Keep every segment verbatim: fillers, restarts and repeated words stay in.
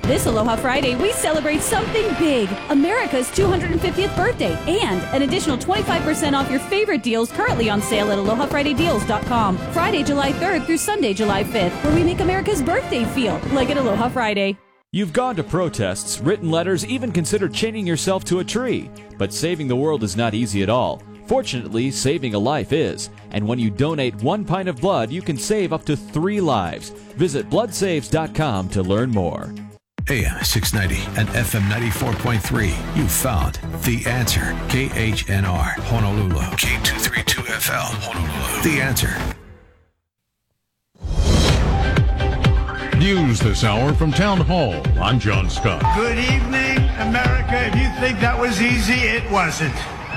This Aloha Friday, we celebrate something big, America's two hundred fiftieth birthday, and an additional twenty-five percent off your favorite deals currently on sale at aloha friday deals dot com. Friday, July third through Sunday, July fifth, where we make America's birthday feel like an Aloha Friday. You've gone to protests, written letters, even considered chaining yourself to a tree. But saving the world is not easy at all. Fortunately, saving a life is. And when you donate one pint of blood, you can save up to three lives. Visit blood saves dot com to learn more. A M six ninety and F M ninety-four point three. You found The Answer. K H N R, Honolulu. K two thirty-two F L, Honolulu. The Answer. News this hour from Town Hall. I'm John Scott. Good evening, America. If you think that was easy, it wasn't.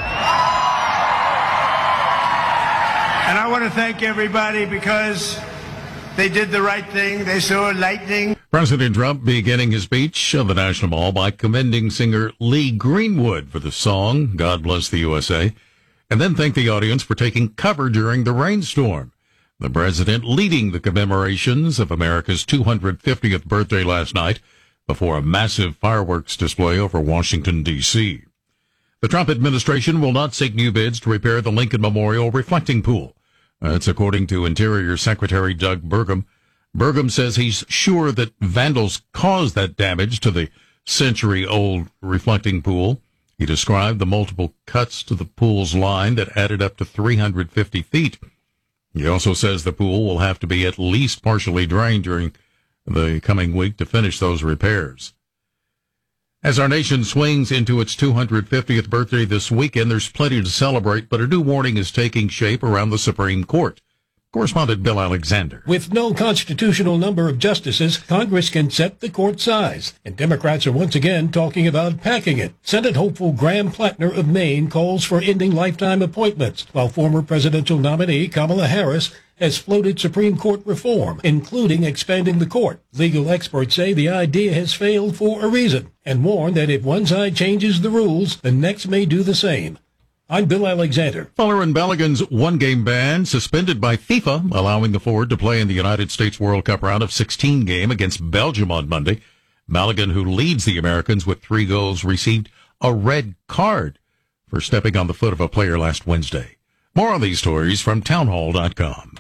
And I want to thank everybody because they did the right thing. They saw lightning. President Trump beginning his speech of the National Mall by commending singer Lee Greenwood for the song, God Bless the U S A, and then thanked the audience for taking cover during the rainstorm. The president leading the commemorations of America's two hundred fiftieth birthday last night before a massive fireworks display over Washington, D C The Trump administration will not seek new bids to repair the Lincoln Memorial reflecting pool. That's according to Interior Secretary Doug Burgum. Burgum says he's sure that vandals caused that damage to the century-old reflecting pool. He described the multiple cuts to the pool's line that added up to three hundred fifty feet. He also says the pool will have to be at least partially drained during the coming week to finish those repairs. As our nation swings into its two hundred fiftieth birthday this weekend, there's plenty to celebrate, but a new warning is taking shape around the Supreme Court. Correspondent Bill Alexander. With no constitutional number of justices, Congress can set the court size, and Democrats are once again talking about packing it. Senate hopeful Graham Plattner of Maine calls for ending lifetime appointments, while former presidential nominee Kamala Harris has floated Supreme Court reform, including expanding the court. Legal experts say the idea has failed for a reason, and warn that if one side changes the rules, the next may do the same. I'm Bill Alexander. Fuller and Balogun's one-game ban suspended by FIFA, allowing the forward to play in the United States World Cup round of sixteen game against Belgium on Monday. Balogun, who leads the Americans with three goals, received a red card for stepping on the foot of a player last Wednesday. More on these stories from townhall dot com.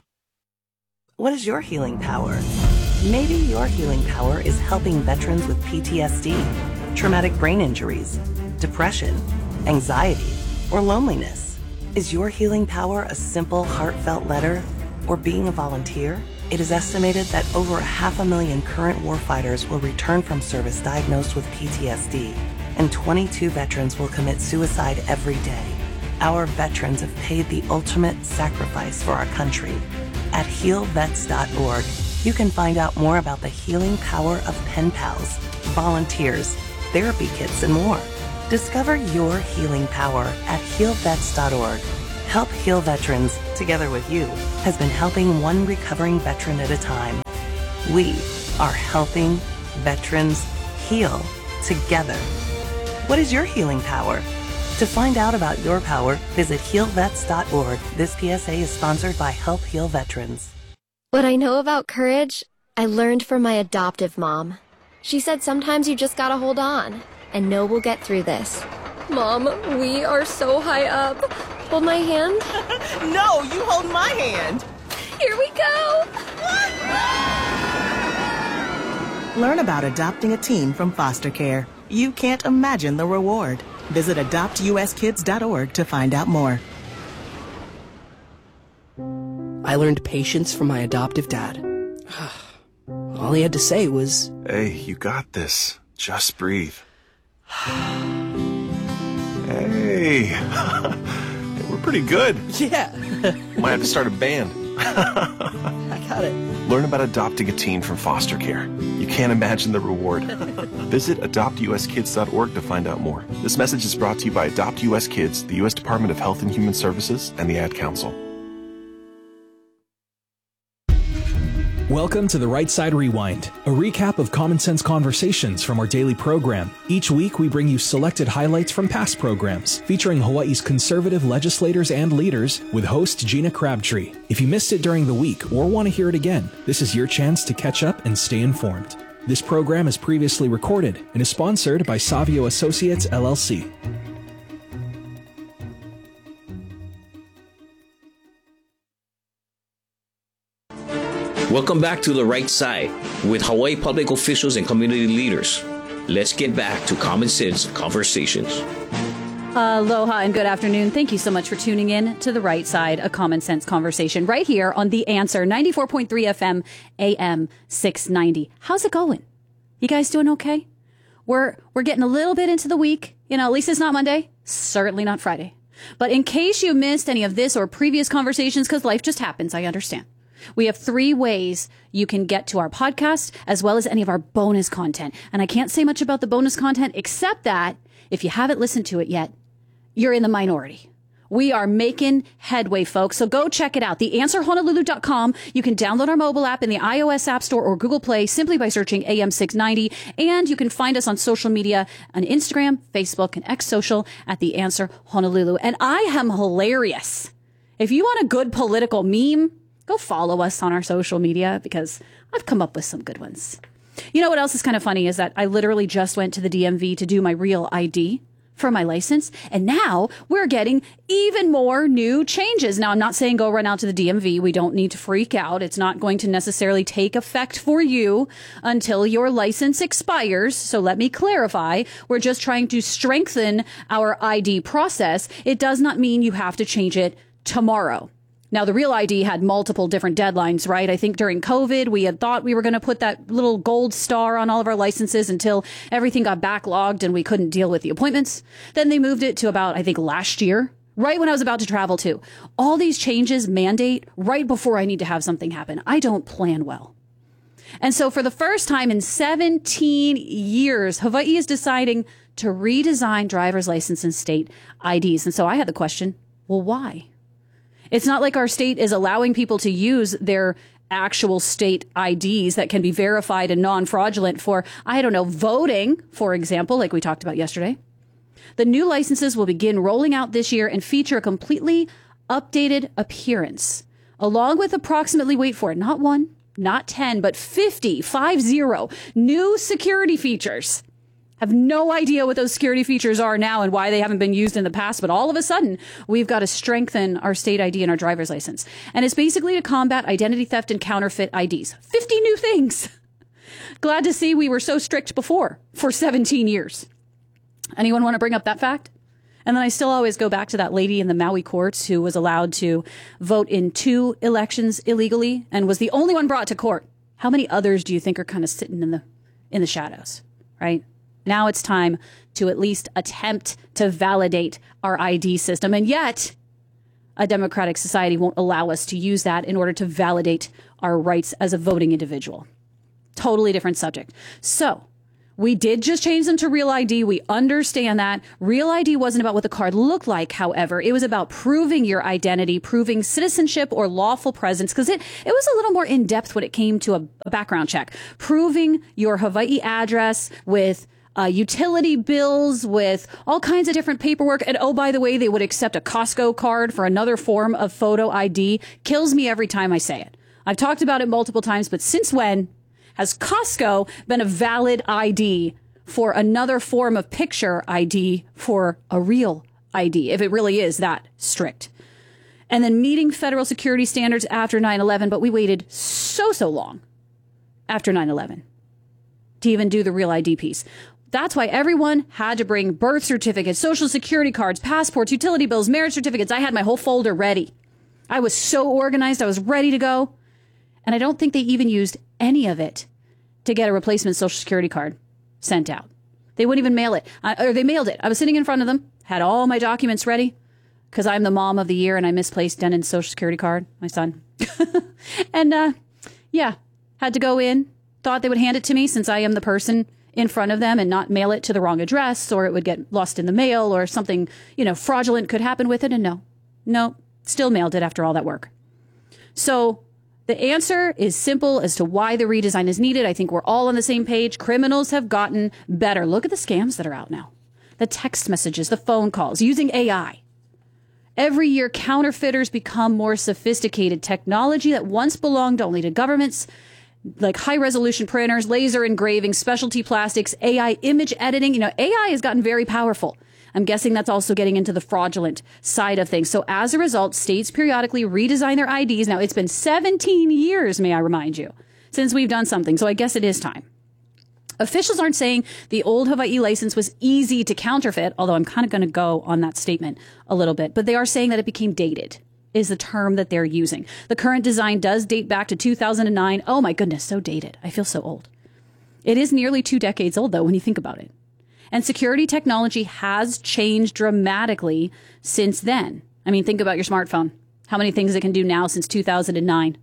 What is your healing power? Maybe your healing power is helping veterans with P T S D, traumatic brain injuries, depression, anxiety, or loneliness. Is your healing power a simple, heartfelt letter or being a volunteer? It is estimated that over half a million current warfighters will return from service diagnosed with P T S D, and twenty-two veterans will commit suicide every day. Our veterans have paid the ultimate sacrifice for our country. At heal vets dot org, you can find out more about the healing power of pen pals, volunteers, therapy kits, and more. Discover your healing power at heal vets dot org. Help Heal Veterans, together with you, has been helping one recovering veteran at a time. We are helping veterans heal together. What is your healing power? To find out about your power, visit heal vets dot org. This P S A is sponsored by Help Heal Veterans. What I know about courage, I learned from my adoptive mom. She said sometimes you just gotta hold on and know we'll get through this. Mom, we are so high up. Hold my hand. No, you hold my hand. Here we go. Learn about adopting a teen from foster care. You can't imagine the reward. Visit adopt u s kids dot org to find out more. I learned patience from my adoptive dad. All he had to say was, "Hey, you got this. Just breathe." Hey, we're pretty good. Yeah. Might have to start a band. I got it. Learn about adopting a teen from foster care. You can't imagine the reward. Visit adopt u s kids dot org to find out more. This message is brought to you by Adopt U S Kids, the U S Department of Health and Human Services, and the Ad Council. Welcome to the Right Side Rewind, a recap of common sense conversations from our daily program. Each week, we bring you selected highlights from past programs, featuring Hawaii's conservative legislators and leaders with host Gina Crabtree. If you missed it during the week or want to hear it again, this is your chance to catch up and stay informed. This program is previously recorded and is sponsored by Savio Associates, L L C. Welcome back to The Right Side with Hawaii public officials and community leaders. Let's get back to Common Sense Conversations. Aloha and good afternoon. Thank you so much for tuning in to The Right Side, a common sense conversation right here on The Answer, ninety-four point three F M, A M six ninety. How's it going? You guys doing okay? We're we're getting a little bit into the week. You know, at least it's not Monday, certainly not Friday. But in case you missed any of this or previous conversations, because life just happens, I understand. We have three ways you can get to our podcast, as well as any of our bonus content. And I can't say much about the bonus content, except that if you haven't listened to it yet, you're in the minority. We are making headway, folks. So go check it out. the answer honolulu dot com. You can download our mobile app in the iOS App Store or Google Play simply by searching A M six ninety. And you can find us on social media on Instagram, Facebook, and X Social at The Answer Honolulu. And I am hilarious. If you want a good political meme, go follow us on our social media because I've come up with some good ones. You know what else is kind of funny is that I literally just went to the D M V to do my real I D for my license. And now we're getting even more new changes. Now, I'm not saying go run out to the D M V. We don't need to freak out. It's not going to necessarily take effect for you until your license expires. So let me clarify. We're just trying to strengthen our I D process. It does not mean you have to change it tomorrow. Now, the Real I D had multiple different deadlines, right? I think during COVID, we had thought we were going to put that little gold star on all of our licenses until everything got backlogged and we couldn't deal with the appointments. Then they moved it to about, I think, last year, right when I was about to travel too. All these changes mandate right before I need to have something happen. I don't plan well. And so for the first time in seventeen years, Hawaii is deciding to redesign driver's license and state I Ds. And so I had the question, well, why? It's not like our state is allowing people to use their actual state I Ds that can be verified and non-fraudulent for, I don't know, voting, for example, like we talked about yesterday. The new licenses will begin rolling out this year and feature a completely updated appearance, along with approximately, wait for it, not one, not ten, but fifty, five zero, new security features. Have no idea what those security features are now and why they haven't been used in the past, but all of a sudden, we've got to strengthen our state I D and our driver's license. And it's basically to combat identity theft and counterfeit I Ds. fifty new things. Glad to see we were so strict before for seventeen years. Anyone want to bring up that fact? And then I still always go back to that lady in the Maui courts who was allowed to vote in two elections illegally and was the only one brought to court. How many others do you think are kind of sitting in the in the shadows, right? Now it's time to at least attempt to validate our I D system. And yet, a democratic society won't allow us to use that in order to validate our rights as a voting individual. Totally different subject. So, we did just change them to Real I D. We understand that. Real I D wasn't about what the card looked like, however. It was about proving your identity, proving citizenship or lawful presence, because it, it was a little more in-depth when it came to a, a background check. Proving your Hawaii address with Uh, utility bills, with all kinds of different paperwork. And oh, by the way, they would accept a Costco card for another form of photo I D. Kills me every time I say it. I've talked about it multiple times, but since when has Costco been a valid I D for another form of picture I D for a real I D, if it really is that strict? And then meeting federal security standards after nine eleven, but we waited so, so long after nine eleven to even do the Real I D piece. That's why everyone had to bring birth certificates, social security cards, passports, utility bills, marriage certificates. I had my whole folder ready. I was so organized. I was ready to go. And I don't think they even used any of it to get a replacement social security card sent out. They wouldn't even mail it. I, or they mailed it. I was sitting in front of them, had all my documents ready because I'm the mom of the year and I misplaced Denon's social security card, my son. and uh, yeah, had to go in, thought they would hand it to me since I am the person in front of them and not mail it to the wrong address or it would get lost in the mail or something, you know, fraudulent could happen with it. And no, no, still mailed it after all that work. So the answer is simple as to why the redesign is needed. I think we're all on the same page. Criminals have gotten better. Look at the scams that are out now. The text messages, the phone calls, using A I. Every year, counterfeiters become more sophisticated. Technology that once belonged only to governments like high resolution printers, laser engraving, specialty plastics, A I image editing. You know, A I has gotten very powerful. I'm guessing that's also getting into the fraudulent side of things. So as a result, states periodically redesign their I Ds. Now, it's been seventeen years, may I remind you, since we've done something. So I guess it is time. Officials aren't saying the old Hawaii license was easy to counterfeit, although I'm kind of going to go on that statement a little bit. But they are saying that it became dated, is the term that they're using. The current design does date back to two thousand nine. Oh, my goodness, so dated. I feel so old. It is nearly two decades old, though, when you think about it. And security technology has changed dramatically since then. I mean, think about your smartphone. How many things it can do now since two thousand nine?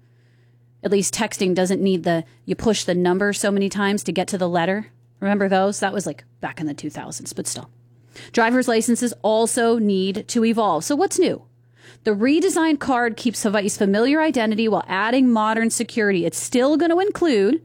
At least texting doesn't need the, you push the number so many times to get to the letter. Remember those? That was like back in the two thousands, but still. Driver's licenses also need to evolve. So what's new? The redesigned card keeps Hawaii's familiar identity while adding modern security. It's still going to include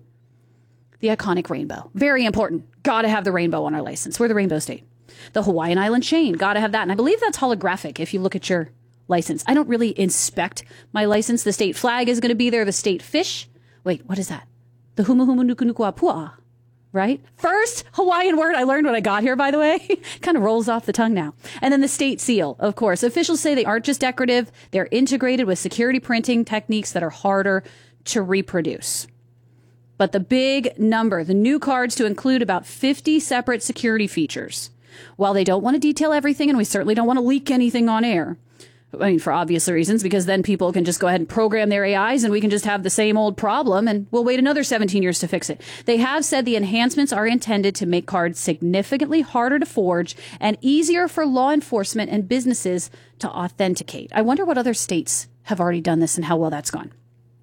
the iconic rainbow. Very important. Got to have the rainbow on our license. We're the rainbow state. The Hawaiian Island chain. Got to have that. And I believe that's holographic if you look at your license. I don't really inspect my license. The state flag is going to be there. The state fish. Wait, what is that? The humu humu nuku nuku apua. Right? First Hawaiian word I learned when I got here, by the way. Kind of rolls off the tongue now. And then the state seal, of course. Officials say they aren't just decorative. They're integrated with security printing techniques that are harder to reproduce. But the big number, the new cards to include about fifty separate security features. While they don't want to detail everything, and we certainly don't want to leak anything on air, I mean, for obvious reasons, because then people can just go ahead and program their A Is and we can just have the same old problem and we'll wait another seventeen years to fix it. They have said the enhancements are intended to make cards significantly harder to forge and easier for law enforcement and businesses to authenticate. I wonder what other states have already done this and how well that's gone.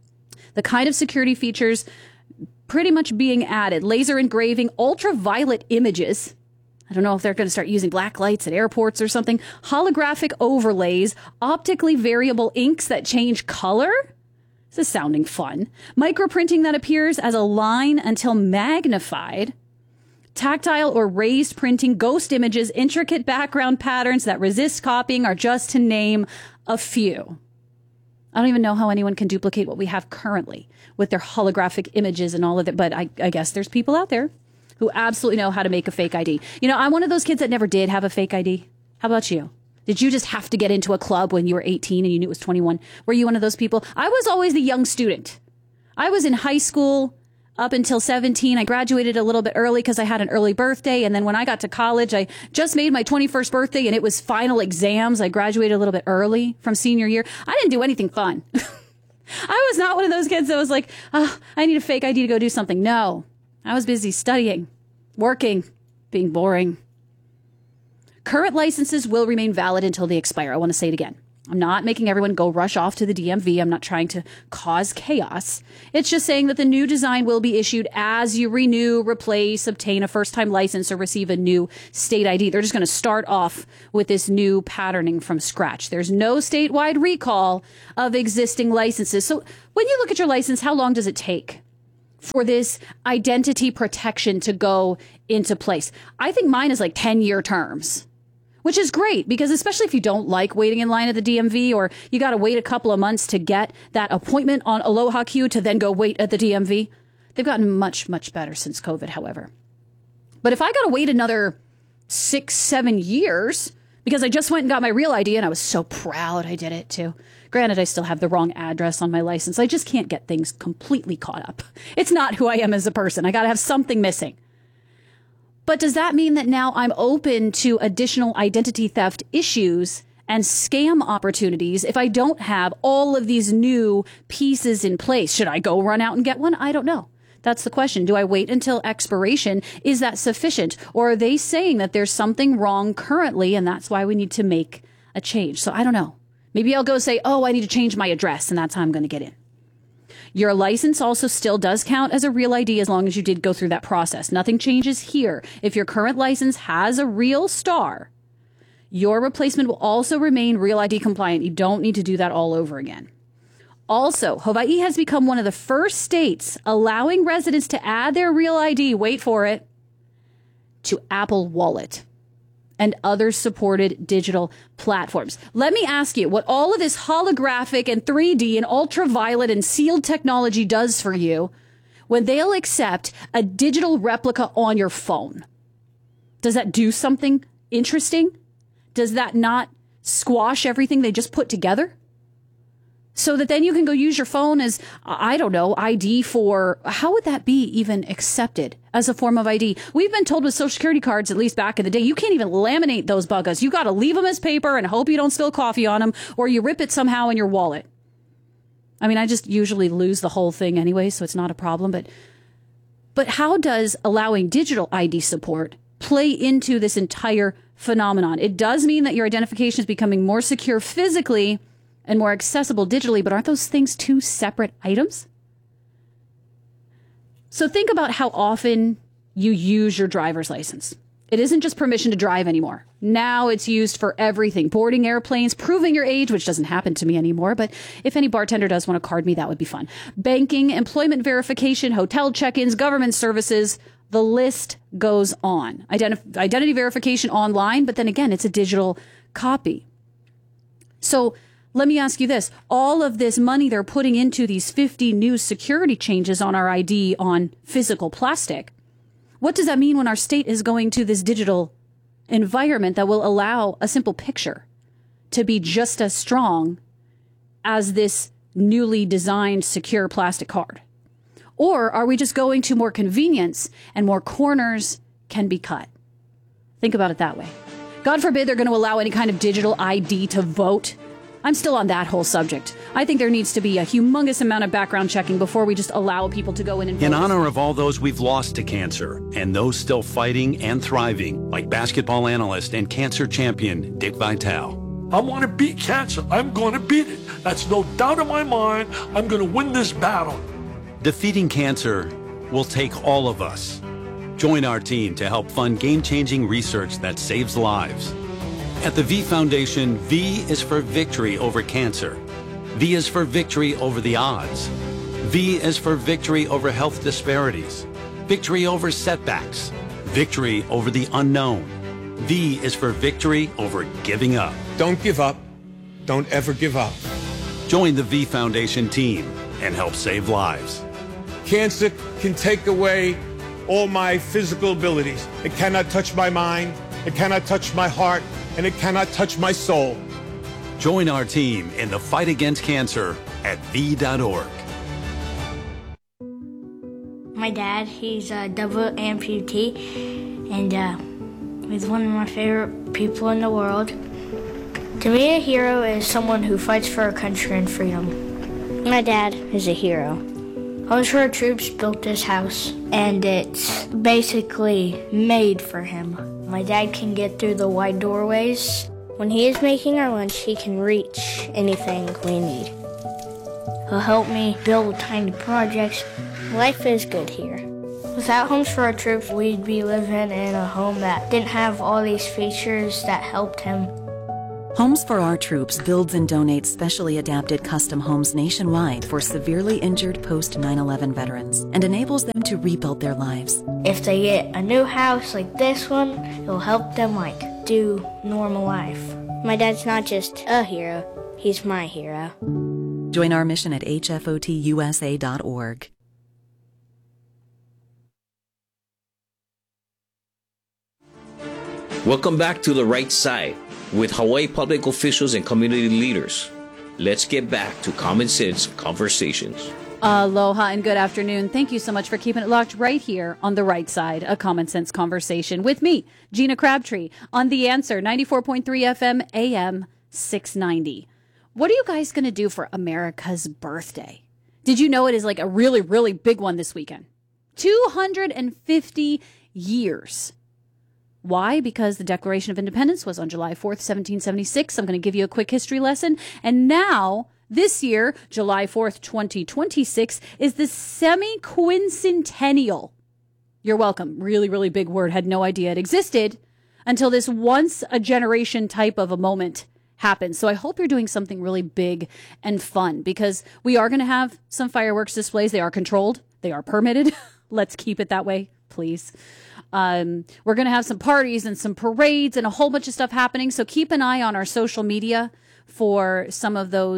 The kind of security features pretty much being added: laser engraving, ultraviolet images. I don't know if they're going to start using black lights at airports or something. Holographic overlays, optically variable inks that change color. This is sounding fun. Microprinting that appears as a line until magnified. Tactile or raised printing, ghost images, intricate background patterns that resist copying are just to name a few. I don't even know how anyone can duplicate what we have currently with their holographic images and all of it. But I, I guess there's people out there who absolutely know how to make a fake I D. You know, I'm one of those kids that never did have a fake I D. How about you? Did you just have to get into a club when you were eighteen and you knew it was twenty-one? Were you one of those people? I was always the young student. I was in high school up until seventeen. I graduated a little bit early because I had an early birthday. And then when I got to college, I just made my twenty-first birthday and it was final exams. I graduated a little bit early from senior year. I didn't do anything fun. I was not one of those kids that was like, oh, I need a fake I D to go do something. No. I was busy studying, working, being boring. Current licenses will remain valid until they expire. I want to say it again. I'm not making everyone go rush off to the D M V. I'm not trying to cause chaos. It's just saying that the new design will be issued as you renew, replace, obtain a first-time license, or receive a new state I D. They're just going to start off with this new patterning from scratch. There's no statewide recall of existing licenses. So when you look at your license, how long does it take for this identity protection to go into place? I think mine is like ten-year terms, which is great because especially if you don't like waiting in line at the D M V or you got to wait a couple of months to get that appointment on Aloha Q to then go wait at the D M V. They've gotten much, much better since COVID, however. But if I got to wait another six, seven years because I just went and got my real I D and I was so proud I did it too. Granted, I still have the wrong address on my license. I just can't get things completely caught up. It's not who I am as a person. I got to have something missing. But does that mean that now I'm open to additional identity theft issues and scam opportunities if I don't have all of these new pieces in place? Should I go run out and get one? I don't know. That's the question. Do I wait until expiration? Is that sufficient? Or are they saying that there's something wrong currently and that's why we need to make a change? So I don't know. Maybe I'll go say, oh, I need to change my address, and that's how I'm going to get in. Your license also still does count as a real I D as long as you did go through that process. Nothing changes here. If your current license has a real star, your replacement will also remain real I D compliant. You don't need to do that all over again. Also, Hawaii has become one of the first states allowing residents to add their real I D, wait for it, to Apple Wallet and other supported digital platforms. Let me ask you what all of this holographic and three D and ultraviolet and sealed technology does for you when they'll accept a digital replica on your phone? Does that do something interesting? Does that not squash everything they just put together? So that then you can go use your phone as, I don't know, I D for, how would that be even accepted as a form of I D? We've been told with Social Security cards, at least back in the day, you can't even laminate those buggas. You got to leave them as paper and hope you don't spill coffee on them, or you rip it somehow in your wallet. I mean, I just usually lose the whole thing anyway, so it's not a problem. But, but how does allowing digital I D support play into this entire phenomenon? It does mean that your identification is becoming more secure physically and more accessible digitally, but aren't those things two separate items? So think about how often you use your driver's license. It isn't just permission to drive anymore. Now it's used for everything. Boarding airplanes, proving your age, which doesn't happen to me anymore, but if any bartender does want to card me, that would be fun. Banking, employment verification, hotel check-ins, government services, the list goes on. Identif- identity verification online, but then again, it's a digital copy. So let me ask you this. All of this money they're putting into these fifty new security changes on our I D on physical plastic, what does that mean when our state is going to this digital environment that will allow a simple picture to be just as strong as this newly designed secure plastic card? Or are we just going to more convenience and more corners can be cut? Think about it that way. God forbid they're going to allow any kind of digital I D to vote. I'm still on that whole subject. I think there needs to be a humongous amount of background checking before we just allow people to go in and vote. In honor of all those we've lost to cancer and those still fighting and thriving, like basketball analyst and cancer champion Dick Vitale. I want to beat cancer. I'm going to beat it. That's no doubt in my mind. I'm going to win this battle. Defeating cancer will take all of us. Join our team to help fund game-changing research that saves lives. At the V Foundation, V is for victory over cancer. V is for victory over the odds. V is for victory over health disparities, victory over setbacks, victory over the unknown. V is for victory over giving up. Don't give up. Don't ever give up. Join the V Foundation team and help save lives. Cancer can take away all my physical abilities. It cannot touch my mind. It cannot touch my heart. And it cannot touch my soul. Join our team in the fight against cancer at V dot org. My dad, he's a double amputee, and uh, he's one of my favorite people in the world. To me, a hero is someone who fights for our country and freedom. My dad is a hero. Homes for Our Troops built this house, and it's basically made for him. My dad can get through the wide doorways. When he is making our lunch, he can reach anything we need. He'll help me build tiny projects. Life is good here. Without Homes for Our Troops, we'd be living in a home that didn't have all these features that helped him. Homes for Our Troops builds and donates specially adapted custom homes nationwide for severely injured post nine eleven veterans and enables them to rebuild their lives. If they get a new house like this one, it'll help them like do normal life. My dad's not just a hero, he's my hero. Join our mission at H F O T U S A dot org. Welcome back to The Right Side with Hawaii public officials and community leaders. Let's get back to Common Sense Conversations. Aloha and good afternoon. Thank you so much for keeping it locked right here on The Right Side, a Common Sense Conversation with me, Gina Crabtree, on The Answer, ninety-four point three F M, A M six ninety. What are you guys going to do for America's birthday? Did you know it is like a really, really big one this weekend? two hundred fifty years. Why? Because the Declaration of Independence was on July fourth, seventeen seventy-six. I'm going to give you a quick history lesson. And now, this year, July fourth, twenty twenty-six, is the semi-quincentennial. You're welcome. Really, really big word. Had no idea it existed until this once-a-generation type of a moment happened. So I hope you're doing something really big and fun, because we are going to have some fireworks displays. They are controlled. They are permitted. Let's keep it that way, please. Um, we're going to have some parties and some parades and a whole bunch of stuff happening. So keep an eye on our social media for some of those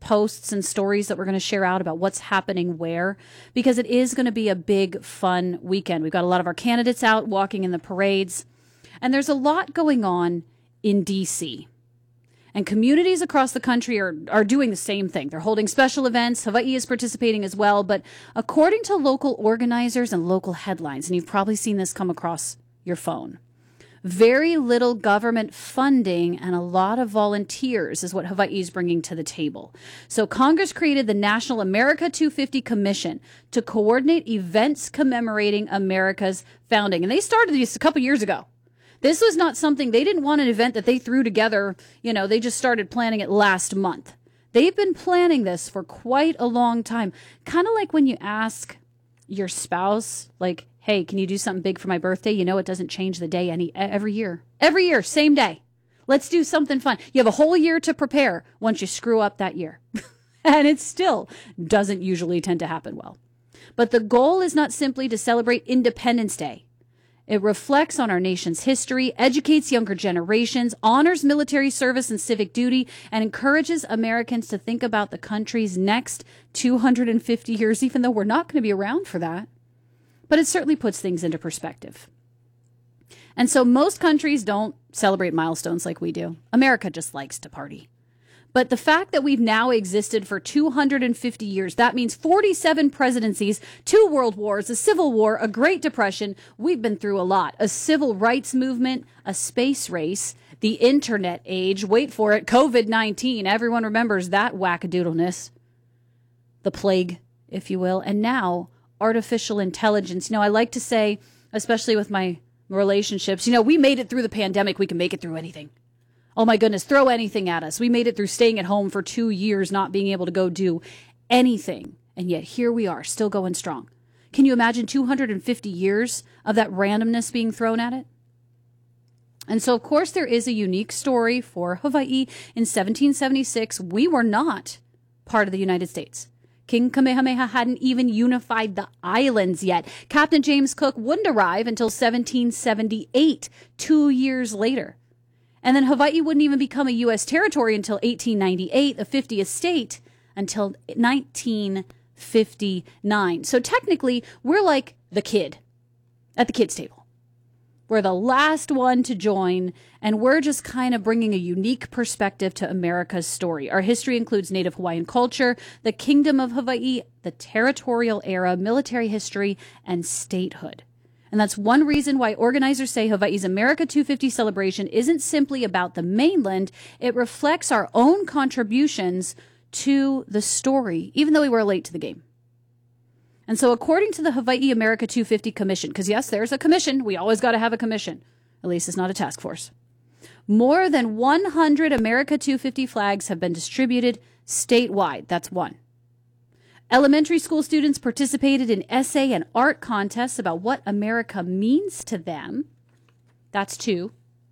posts and stories that we're going to share out about what's happening where, because it is going to be a big, fun weekend. We've got a lot of our candidates out walking in the parades, and there's a lot going on in D C And communities across the country are, are doing the same thing. They're holding special events. Hawaii is participating as well. But according to local organizers and local headlines, and you've probably seen this come across your phone, very little government funding and a lot of volunteers is what Hawaii is bringing to the table. So Congress created the National America two fifty Commission to coordinate events commemorating America's founding. And they started this a couple years ago. This was not something, they didn't want an event that they threw together. You know, they just started planning it last month. They've been planning this for quite a long time. Kind of like when you ask your spouse, like, hey, can you do something big for my birthday? You know, it doesn't change the day any every year. Every year, same day. Let's do something fun. You have a whole year to prepare once you screw up that year. And it still doesn't usually tend to happen well. But the goal is not simply to celebrate Independence Day. It reflects on our nation's history, educates younger generations, honors military service and civic duty, and encourages Americans to think about the country's next two hundred fifty years, even though we're not going to be around for that. But it certainly puts things into perspective. And so most countries don't celebrate milestones like we do. America just likes to party. But the fact that we've now existed for two hundred fifty years, that means forty-seven presidencies, two world wars, a civil war, a Great Depression. We've been through a lot. A civil rights movement, a space race, the internet age, wait for it, covid nineteen. Everyone remembers that wackadoodleness. The plague, if you will. And now artificial intelligence. You know, I like to say, especially with my relationships, you know, we made it through the pandemic. We can make it through anything. Oh my goodness, throw anything at us. We made it through staying at home for two years, not being able to go do anything. And yet here we are, still going strong. Can you imagine two hundred fifty years of that randomness being thrown at it? And so, of course, there is a unique story for Hawaii. In seventeen seventy-six, we were not part of the United States. King Kamehameha hadn't even unified the islands yet. Captain James Cook wouldn't arrive until seventeen seventy-eight, two years later. And then Hawaii wouldn't even become a U S territory until eighteen ninety-eight, the fiftieth state, until nineteen fifty-nine. So technically, we're like the kid at the kids' table. We're the last one to join, and we're just kind of bringing a unique perspective to America's story. Our history includes Native Hawaiian culture, the Kingdom of Hawaii, the territorial era, military history, and statehood. And that's one reason why organizers say Hawaii's America two fifty celebration isn't simply about the mainland. It reflects our own contributions to the story, even though we were late to the game. And so according to the Hawaii America two fifty Commission, because yes, there's a commission. We always got to have a commission. At least it's not a task force. More than one hundred America two fifty flags have been distributed statewide. That's one. Elementary school students participated in essay and art contests about what America means to them. That's two.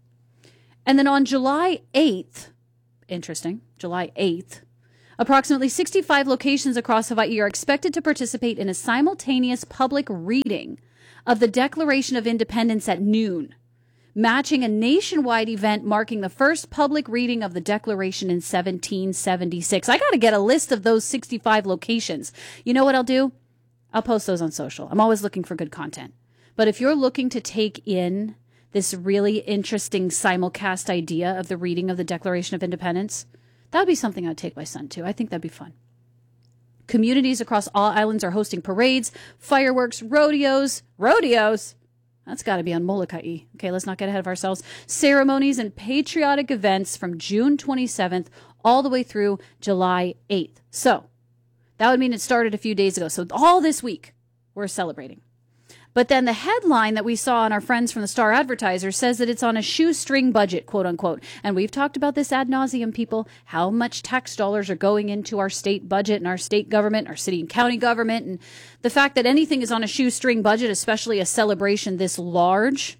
And then on July eighth, interesting, July eighth, approximately sixty-five locations across Hawaii are expected to participate in a simultaneous public reading of the Declaration of Independence at noon, matching a nationwide event marking the first public reading of the Declaration in seventeen seventy-six. I got to get a list of those sixty-five locations. You know what I'll do? I'll post those on social. I'm always looking for good content. But if you're looking to take in this really interesting simulcast idea of the reading of the Declaration of Independence, that would be something I'd take my son to. I think that'd be fun. Communities across all islands are hosting parades, fireworks, rodeos, rodeos. That's got to be on Molokai. Okay, let's not get ahead of ourselves. Ceremonies and patriotic events from June twenty-seventh all the way through July eighth. So that would mean it started a few days ago. So all this week we're celebrating. But then the headline that we saw on our friends from the Star Advertiser says that it's on a shoestring budget, quote unquote. And we've talked about this ad nauseum, people, how much tax dollars are going into our state budget and our state government, our city and county government. And the fact that anything is on a shoestring budget, especially a celebration this large,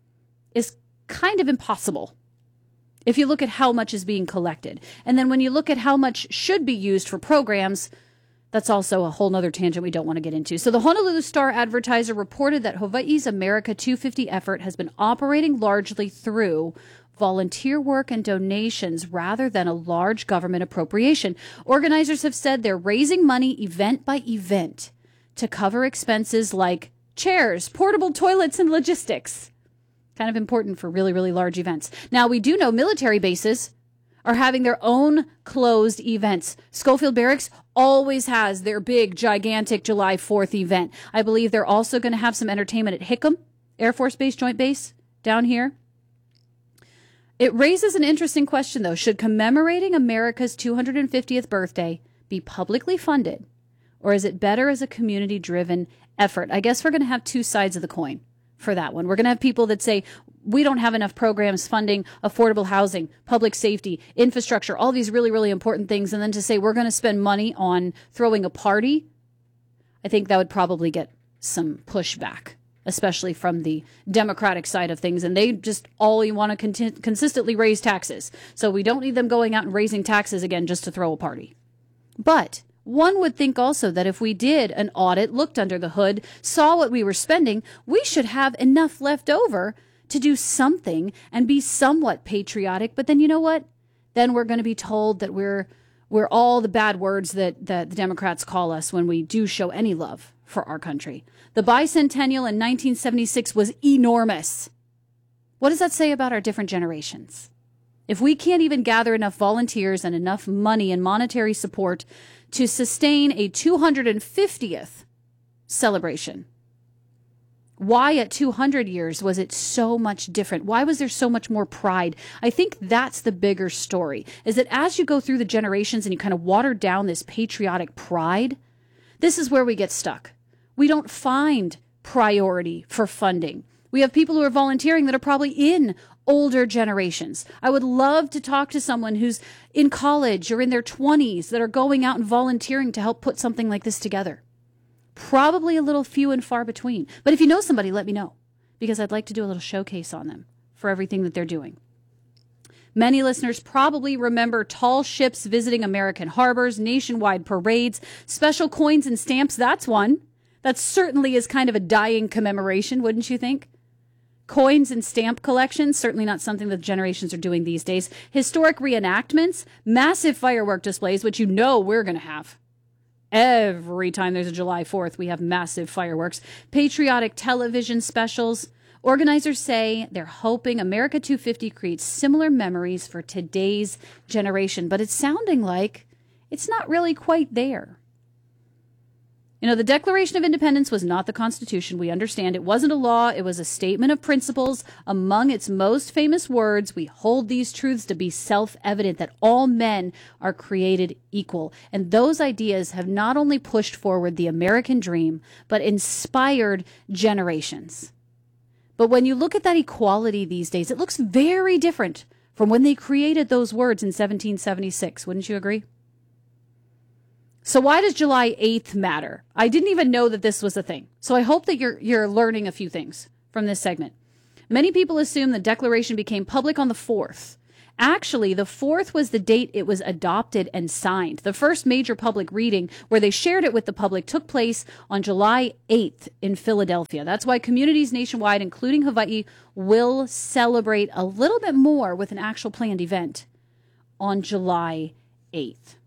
is kind of impossible if you look at how much is being collected. And then when you look at how much should be used for programs, that's also a whole nother tangent we don't want to get into. So the Honolulu Star Advertiser reported that Hawaii's America two fifty effort has been operating largely through volunteer work and donations rather than a large government appropriation. Organizers have said they're raising money event by event to cover expenses like chairs, portable toilets, and logistics. Kind of important for really, really large events. Now, we do know military bases are having their own closed events. Schofield Barracks always has their big, gigantic July fourth event. I believe they're also going to have some entertainment at Hickam Air Force Base, Joint Base, down here. It raises an interesting question, though. Should commemorating America's two hundred fiftieth birthday be publicly funded, or is it better as a community-driven effort? I guess we're going to have two sides of the coin for that one. We're going to have people that say, we don't have enough programs funding affordable housing, public safety, infrastructure, all these really, really important things. And then to say we're going to spend money on throwing a party, I think that would probably get some pushback, especially from the Democratic side of things. And they just all you want to con- consistently raise taxes. So we don't need them going out and raising taxes again just to throw a party. But one would think also that if we did an audit, looked under the hood, saw what we were spending, we should have enough left over to do something and be somewhat patriotic. But then you know what? Then we're going to be told that we're we're all the bad words that, that the Democrats call us when we do show any love for our country. The bicentennial in nineteen seventy-six was enormous. What does that say about our different generations? If we can't even gather enough volunteers and enough money and monetary support to sustain a two hundred fiftieth celebration, why at two hundred years was it so much different? Why was there so much more pride? I think that's the bigger story, is that as you go through the generations and you kind of water down this patriotic pride, this is where we get stuck. We don't find priority for funding. We have people who are volunteering that are probably in older generations. I would love to talk to someone who's in college or in their twenties that are going out and volunteering to help put something like this together. Probably a little few and far between. But if you know somebody, let me know, because I'd like to do a little showcase on them for everything that they're doing. Many listeners probably remember tall ships visiting American harbors, nationwide parades, special coins and stamps. That's one. That certainly is kind of a dying commemoration, wouldn't you think? Coins and stamp collections, certainly not something that generations are doing these days. Historic reenactments, massive firework displays, which you know we're going to have. Every time there's a July fourth, we have massive fireworks. Patriotic television specials. Organizers say they're hoping America two fifty creates similar memories for today's generation, but it's sounding like it's not really quite there. You know, the Declaration of Independence was not the Constitution. We understand it wasn't a law. It was a statement of principles. Among its most famous words, we hold these truths to be self-evident, that all men are created equal. And those ideas have not only pushed forward the American dream, but inspired generations. But when you look at that equality these days, it looks very different from when they created those words in seventeen seventy-six. Wouldn't you agree? So why does July eighth matter? I didn't even know that this was a thing. So I hope that you're you're learning a few things from this segment. Many people assume the Declaration became public on the fourth. Actually, the fourth was the date it was adopted and signed. The first major public reading where they shared it with the public took place on July eighth in Philadelphia. That's why communities nationwide, including Hawaii, will celebrate a little bit more with an actual planned event on July eighth.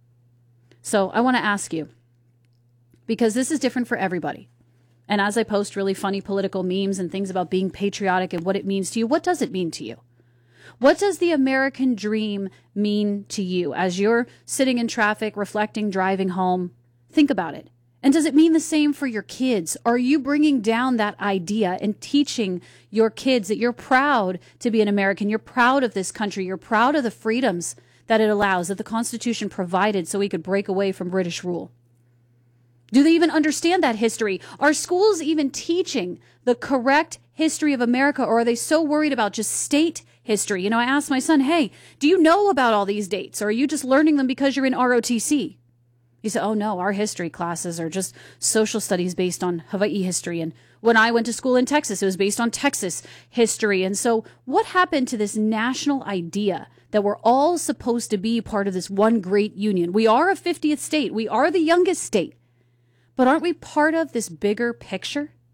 So I want to ask you, because this is different for everybody. And as I post really funny political memes and things about being patriotic and what it means to you, what does it mean to you? What does the American dream mean to you as you're sitting in traffic, reflecting, driving home? Think about it. And does it mean the same for your kids? Are you bringing down that idea and teaching your kids that you're proud to be an American? You're proud of this country. You're proud of the freedoms that it allows, that the Constitution provided so we could break away from British rule. Do they even understand that history? Are schools even teaching the correct history of America, or are they so worried about just state history? You know, I asked my son, hey, do you know about all these dates, or are you just learning them because you're in R O T C? He said, oh no, our history classes are just social studies based on Hawaii history. And when I went to school in Texas, it was based on Texas history. And so what happened to this national idea that we're all supposed to be part of this one great union? We are a fiftieth state. We are the youngest state. But aren't we part of this bigger picture?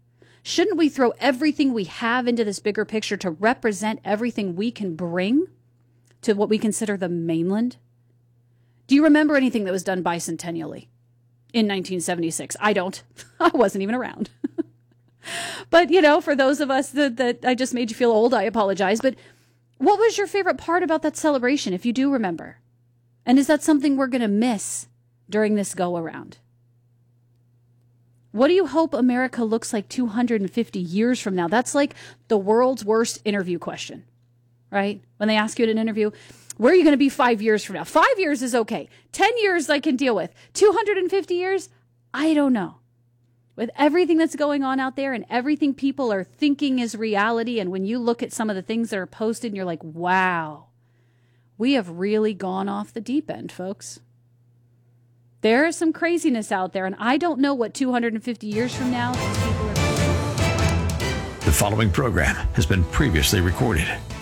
Shouldn't we throw everything we have into this bigger picture to represent everything we can bring to what we consider the mainland? Do you remember anything that was done bicentennially in nineteen seventy-six? I don't. I wasn't even around. But, you know, for those of us that, that I just made you feel old, I apologize. But what was your favorite part about that celebration, if you do remember? And is that something we're going to miss during this go-around? What do you hope America looks like two hundred fifty years from now? That's like the world's worst interview question, right? When they ask you at an interview, where are you going to be five years from now? Five years is okay. Ten years I can deal with. two hundred fifty years? I don't know. With everything that's going on out there and everything people are thinking is reality, and when you look at some of the things that are posted and you're like, wow, we have really gone off the deep end, folks. There is some craziness out there, and I don't know what two hundred fifty years from now these people are. The following program has been previously recorded.